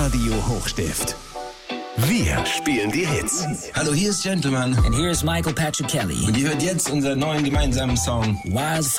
Radio Hochstift. Wir spielen die Hits. Hallo, hier ist Gentleman. And here's Michael Patrick Kelly. Und ihr hört jetzt unseren neuen gemeinsamen Song Wildfire.